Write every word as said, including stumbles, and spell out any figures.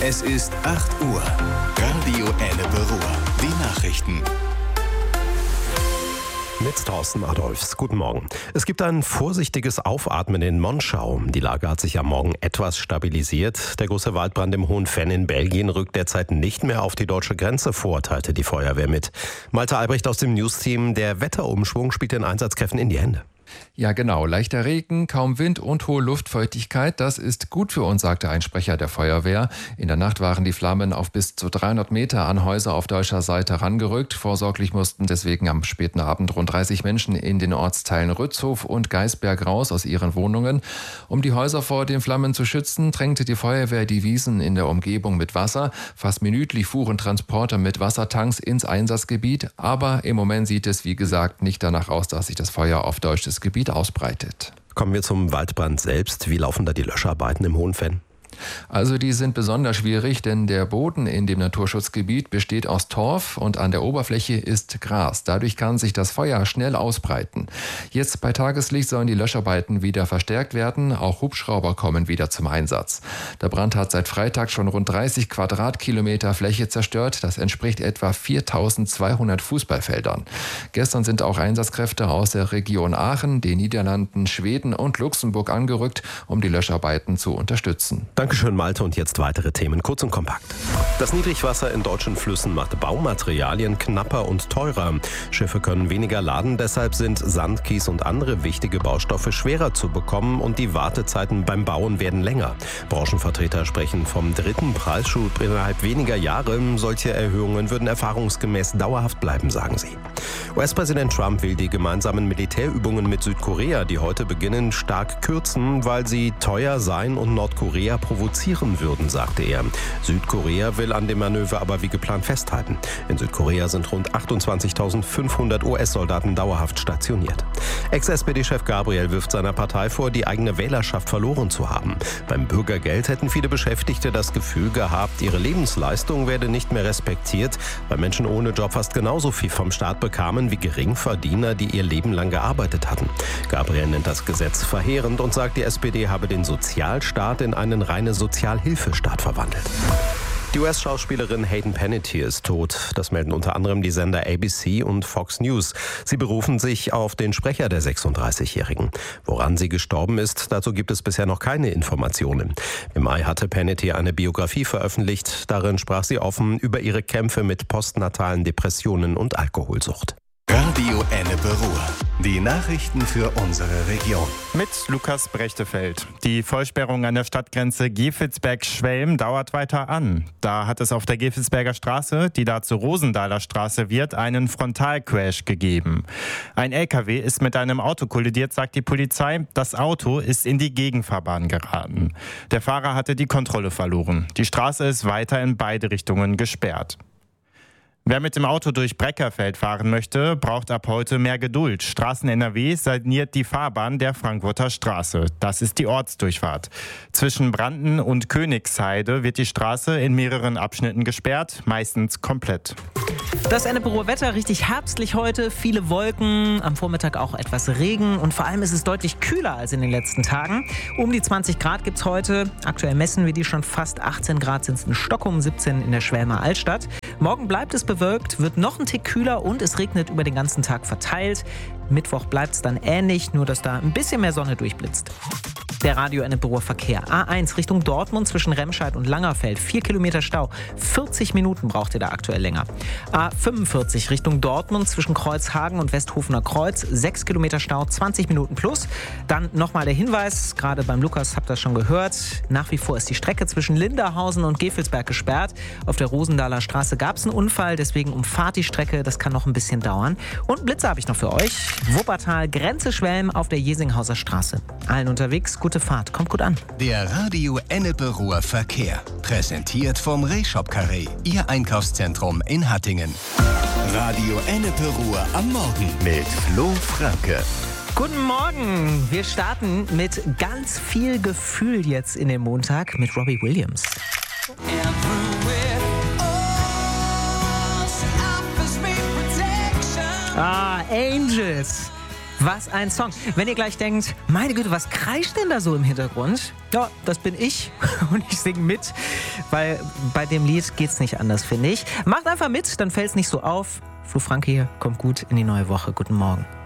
Es ist acht Uhr. Radio Ennepe Ruhr. Die Nachrichten. Mit Thorsten Adolfs. Guten Morgen. Es gibt ein vorsichtiges Aufatmen in Monschau. Die Lage hat sich am Morgen etwas stabilisiert. Der große Waldbrand im Hohen Venn in Belgien rückt derzeit nicht mehr auf die deutsche Grenze vor, teilte die Feuerwehr mit. Malte Albrecht aus dem Newsteam. Der Wetterumschwung spielt den Einsatzkräften in die Hände. Ja genau, leichter Regen, kaum Wind und hohe Luftfeuchtigkeit, das ist gut für uns, sagte ein Sprecher der Feuerwehr. In der Nacht waren die Flammen auf bis zu dreihundert Meter an Häuser auf deutscher Seite herangerückt. Vorsorglich mussten deswegen am späten Abend rund dreißig Menschen in den Ortsteilen Rützhof und Geisberg raus aus ihren Wohnungen. Um die Häuser vor den Flammen zu schützen, drängte die Feuerwehr die Wiesen in der Umgebung mit Wasser. Fast minütlich fuhren Transporter mit Wassertanks ins Einsatzgebiet. Aber im Moment sieht es, wie gesagt, nicht danach aus, dass sich das Feuer auf deutsches Gebiet ausbreitet. Kommen wir zum Waldbrand selbst. Wie laufen da die Löscharbeiten im Hohen Venn? Also die sind besonders schwierig, denn der Boden in dem Naturschutzgebiet besteht aus Torf und an der Oberfläche ist Gras. Dadurch kann sich das Feuer schnell ausbreiten. Jetzt bei Tageslicht sollen die Löscharbeiten wieder verstärkt werden. Auch Hubschrauber kommen wieder zum Einsatz. Der Brand hat seit Freitag schon rund dreißig Quadratkilometer Fläche zerstört. Das entspricht etwa viertausendzweihundert Fußballfeldern. Gestern sind auch Einsatzkräfte aus der Region Aachen, den Niederlanden, Schweden und Luxemburg angerückt, um die Löscharbeiten zu unterstützen. Dankeschön, Malte. Und jetzt weitere Themen, kurz und kompakt. Das Niedrigwasser in deutschen Flüssen macht Baumaterialien knapper und teurer. Schiffe können weniger laden, deshalb sind Sand, Kies und andere wichtige Baustoffe schwerer zu bekommen und die Wartezeiten beim Bauen werden länger. Branchenvertreter sprechen vom dritten Preisschub innerhalb weniger Jahre. Solche Erhöhungen würden erfahrungsgemäß dauerhaft bleiben, sagen sie. U S-Präsident Trump will die gemeinsamen Militärübungen mit Südkorea, die heute beginnen, stark kürzen, weil sie teuer seien und Nordkorea provozieren würden, sagte er. Südkorea will an dem Manöver aber wie geplant festhalten. In Südkorea sind rund achtundzwanzigtausendfünfhundert U S-Soldaten dauerhaft stationiert. Ex-S P D-Chef Gabriel wirft seiner Partei vor, die eigene Wählerschaft verloren zu haben. Beim Bürgergeld hätten viele Beschäftigte das Gefühl gehabt, ihre Lebensleistung werde nicht mehr respektiert, weil Menschen ohne Job fast genauso viel vom Staat bekamen wie Geringverdiener, die ihr Leben lang gearbeitet hatten. Gabriel nennt das Gesetz verheerend und sagt, die S P D habe den Sozialstaat in einen reine Sozialhilfestaat verwandelt. Die U S-Schauspielerin Hayden Panettiere ist tot. Das melden unter anderem die Sender A B C und Fox News. Sie berufen sich auf den Sprecher der sechsunddreißigjährigen. Woran sie gestorben ist, dazu gibt es bisher noch keine Informationen. Im Mai hatte Panettiere eine Biografie veröffentlicht. Darin sprach sie offen über ihre Kämpfe mit postnatalen Depressionen und Alkoholsucht. Radio Ennepe Ruhr. Die Nachrichten für unsere Region. Mit Lukas Brechtefeld. Die Vollsperrung an der Stadtgrenze Gevelsberg-Schwelm dauert weiter an. Da hat es auf der Gevelsberger Straße, die da zur Rosendaler Straße wird, einen Frontalcrash gegeben. Ein L K W ist mit einem Auto kollidiert, sagt die Polizei. Das Auto ist in die Gegenfahrbahn geraten. Der Fahrer hatte die Kontrolle verloren. Die Straße ist weiter in beide Richtungen gesperrt. Wer mit dem Auto durch Breckerfeld fahren möchte, braucht ab heute mehr Geduld. Straßen N R W saniert die Fahrbahn der Frankfurter Straße. Das ist die Ortsdurchfahrt. Zwischen Branden und Königsheide wird die Straße in mehreren Abschnitten gesperrt, meistens komplett. Das Ennepe-Ruhr Wetter richtig herbstlich heute, viele Wolken, am Vormittag auch etwas Regen und vor allem ist es deutlich kühler als in den letzten Tagen. Um die zwanzig Grad gibt es heute, aktuell messen wir die schon fast achtzehn Grad sind es in Stockholm, siebzehn in der Schwelmer Altstadt. Morgen bleibt es bewölkt, wird noch ein Tick kühler und es regnet über den ganzen Tag verteilt. Mittwoch bleibt es dann ähnlich, nur dass da ein bisschen mehr Sonne durchblitzt. Der Radio Ennepe-Ruhr Verkehr. A eins Richtung Dortmund zwischen Remscheid und Langerfeld. vier Kilometer Stau. vierzig Minuten braucht ihr da aktuell länger. A fünfundvierzig Richtung Dortmund zwischen Kreuzhagen und Westhofener Kreuz. sechs Kilometer Stau, zwanzig Minuten plus. Dann nochmal der Hinweis, gerade beim Lukas habt ihr das schon gehört. Nach wie vor ist die Strecke zwischen Linderhausen und Gevelsberg gesperrt. Auf der Rosendaler Straße gab es einen Unfall, deswegen umfahrt die Strecke. Das kann noch ein bisschen dauern. Und einen Blitzer habe ich noch für euch. Wuppertal, Grenze Schwelm auf der Jesinghauser Straße. Allen unterwegs, gute Fahrt. Kommt gut an. Der Radio Ennepe Ruhr Verkehr. Präsentiert vom Rehshop Carré. Ihr Einkaufszentrum in Hattingen. Radio Ennepe Ruhr am Morgen mit Flo Franke. Guten Morgen. Wir starten mit ganz viel Gefühl jetzt in den Montag mit Robbie Williams. Ah, Angels. Was ein Song. Wenn ihr gleich denkt, meine Güte, was kreischt denn da so im Hintergrund? Ja, das bin ich und ich singe mit, weil bei dem Lied geht's nicht anders, finde ich. Macht einfach mit, dann fällt's nicht so auf. Flo Franke hier, kommt gut in die neue Woche. Guten Morgen.